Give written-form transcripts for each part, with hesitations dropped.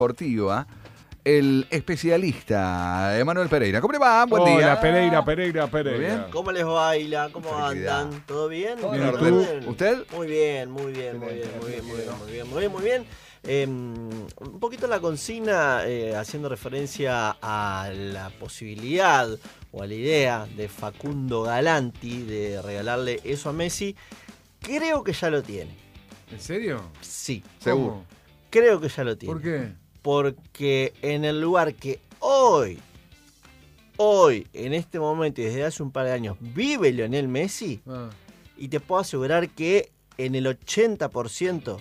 deportiva, el especialista Emanuel Pereira. ¿Cómo le va? Buen día. Hola, Pereira. bien? ¿Cómo les baila? ¿Cómo Tranquilidad. andan? ¿Todo bien? Todo bien, ¿tú? ¿Usted? Muy bien. Un poquito la consigna haciendo referencia a la posibilidad o a la idea de Facundo Galanti de regalarle eso a Messi. Creo que ya lo tiene. ¿En serio? Sí, Seguro. ¿Cómo? creo que ya lo tiene. ¿Por qué? Porque en el lugar que hoy, en este momento y desde hace un par de años, vive Lionel Messi, y te puedo asegurar que en el 80%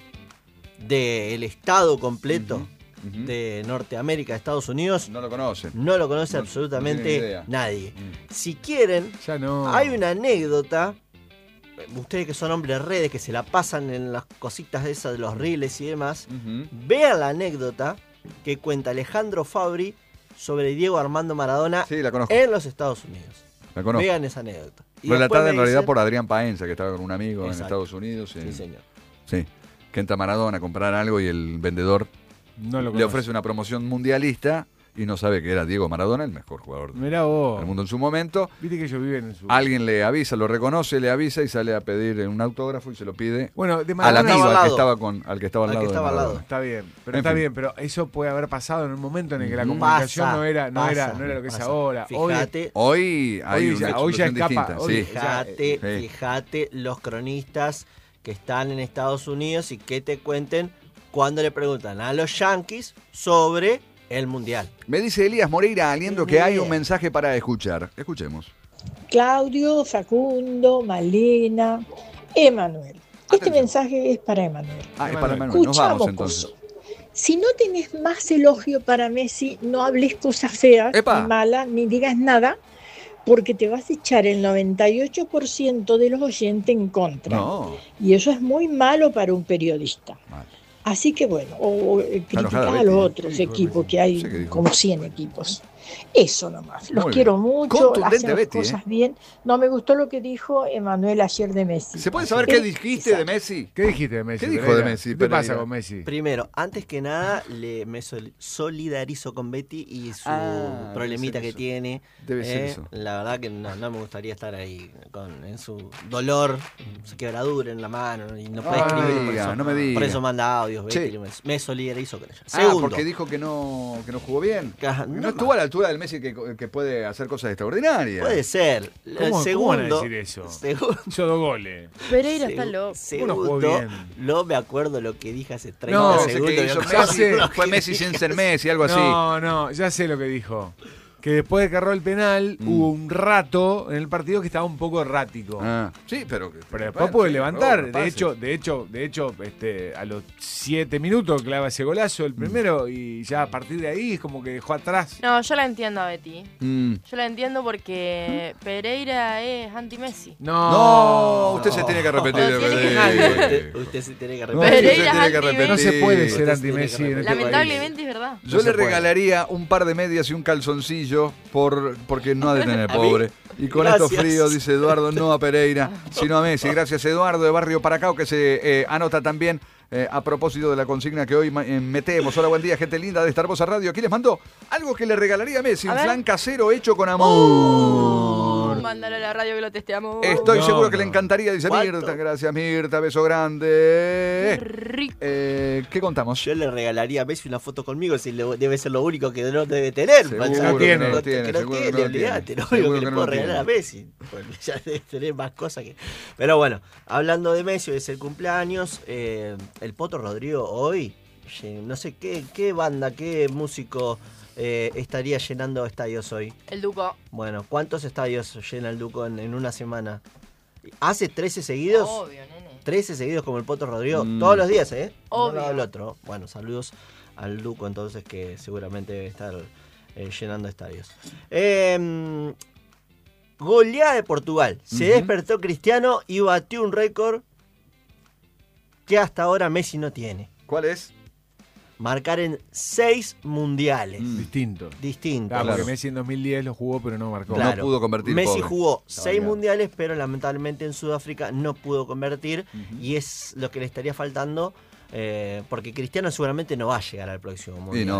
del estado completo de Norteamérica, de Estados Unidos, No lo conocen. no lo conoce No absolutamente tiene idea. nadie. Si quieren, Ya no. hay una anécdota. Ustedes que son hombres de redes, que se la pasan en las cositas de esas de los reels y demás, vean la anécdota que cuenta Alejandro Fabri sobre Diego Armando Maradona Sí, la conozco. en los Estados Unidos. La conozco. Vean esa anécdota. Y Relatada después me en realidad dicen- por Adrián Paenza, que estaba con un amigo en Exacto. Estados Unidos. Sí, señor. Sí. Que entra Maradona a comprar algo y el vendedor No lo le ofrece una promoción mundialista y no sabe que era Diego Maradona, el mejor jugador Mirá vos. del mundo en su momento. Viste que ellos viven en su... Alguien le avisa, lo reconoce, le avisa y sale a pedir un autógrafo y se lo pide Bueno, de al Maradona... amigo, al al que lado. estaba al que estaba al Al lado que de estaba al lado. Maradona. Está bien, pero En está fin. bien, pero eso puede haber pasado en un momento en el que la Ujú. comunicación Pasa, no era lo que es pasa. ahora. Fíjate, Hoy hay Hoy una ya- hoy ya explosión escapa, distinta. hoy- Sí. Sí. fíjate los cronistas que están en Estados Unidos y que te cuenten cuando le preguntan a los Yankees sobre el Mundial. Me dice Elías Moreira Aliendo que hay un mensaje para escuchar. Escuchemos. Claudio, Facundo, Malena, Emanuel. Este Atención. mensaje es para Emanuel. Ah, es para Manuel. Nos Escuchamos vamos entonces. coso. Si no tenés más elogio para Messi, no hables cosas feas, ¡Epa! ni malas, ni digas nada, porque te vas a echar el 98% de los oyentes en contra. No. Y eso es muy malo para un periodista. Mal. Así que bueno, criticás enojada a Betty, los ¿eh? otros ¿Qué dijo equipos, Betty? que hay No sé qué dijo. como 100 equipos. Eso nomás. Los Muy quiero bien. mucho, Contundente, hacen las Betty, cosas bien. No me gustó lo que dijo Emanuel ayer de Messi. ¿Se puede saber Así qué que, dijiste quizá. de Messi? ¿Qué dijiste de Messi? ¿Qué dijo Pereira? de Messi, ¿Qué te pasa Pereira? con Messi? Primero, antes que nada, me solidarizo con Betty y su Ah, problemita debe ser que eso. tiene. Debe ser eso. La verdad que no me gustaría estar ahí en su dolor, su quebradura en la mano y no puede Ah, escribir. no me por diga, eso, no me diga. Por eso manda audios, Betty. Sí. Me solidarizo con ella. Ah, Segundo, porque dijo que no jugó bien. Ajá, No no estuvo a la altura del Messi que puede hacer cosas extraordinarias. puede ser. ¿Cómo van a decir eso? Segundo, Hizo 2 goles. Pereira está loco. Uno jugó segundo, bien. no me acuerdo lo que dije hace 30 No, Ese segundos. que hizo Yo Messi, sé. fue Messi sin ser Messi, algo así. No, ya sé lo que dijo. Que después de que erró el penal, hubo un rato en el partido que estaba un poco errático. Ah, sí, pero Pero después bueno, puede sí, levantar. error, no De hecho, a los 7 minutos clava ese golazo el primero y ya a partir de ahí es como que dejó atrás. No, yo la entiendo a Betty. Mm. Yo la entiendo porque Pereira es anti-Messi. No, usted se tiene que arrepentir de No, tiene que perder. Usted se tiene que No, arrepentir. usted Pereira tiene que es anti-Messi. No se puede ser Usted anti-Messi tiene que en este país. Lamentablemente es verdad. Yo No se le puede. regalaría un par de medias y un calzoncillo porque no ha de tener ¿A mí? pobre. Y con Gracias. estos fríos, dice Eduardo, no a Pereira, sino a Messi. Gracias, Eduardo, de Barrio Paracao, que se anota también a propósito de la consigna que hoy metemos. Hola, buen día, gente linda de Starbosa Radio. Aquí les mandó algo que le regalaría a Messi, A un ver. flan casero hecho con amor. Mándalo a la radio que lo testeamos. Estoy No, seguro que le no. encantaría, dice ¿Cuánto? Mirta. Gracias, Mirta, beso grande. Rico. ¿Qué contamos? Yo le regalaría a Messi una foto conmigo, si debe ser lo único que no debe tener. Seguro Mancha. que no tiene, lo tiene, que no seguro que tiene, no lo olvidate, tiene. lo Seguro único que que le no puedo lo regalar a tiene. Messi. Porque ya debe tener más cosas que. Pero bueno, hablando de Messi, hoy es el cumpleaños. El Poto Rodrigo hoy, no sé qué banda, qué músico estaría llenando estadios hoy. El Duco. Bueno, ¿cuántos estadios llena el Duco en una semana? ¿Hace 13 seguidos? Obvio, nene. 13 seguidos como el Poto Rodrigo, Mm. todos los días, ¿eh? Obvio. Uno al lado del otro. Bueno, saludos al Duco entonces, que seguramente debe estar llenando estadios. Goleada de Portugal. Se Ujú. despertó Cristiano y batió un récord que hasta ahora Messi no tiene. ¿Cuál es? Marcar en 6 mundiales Distinto. distintos. Claro, Claro. porque Messi en 2010 lo jugó, pero no marcó. Claro. No pudo convertir, Messi pobre. jugó Estaba 6 ligado. mundiales, pero lamentablemente en Sudáfrica no pudo convertir. Ujú. Y es lo que le estaría faltando Porque Cristiano seguramente no va a llegar al próximo mundial. Y no.